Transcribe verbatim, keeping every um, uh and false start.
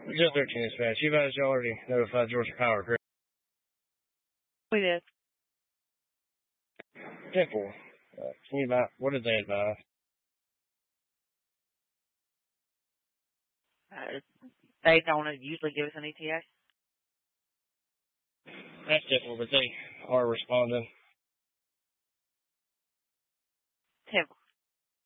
Just thirteen dispatch. You've already notified Georgia Power, correct? We did. ten four. Uh, can you advise, what did they advise? Uh, they don't usually give us an E T A. That's different, but they are responding. ten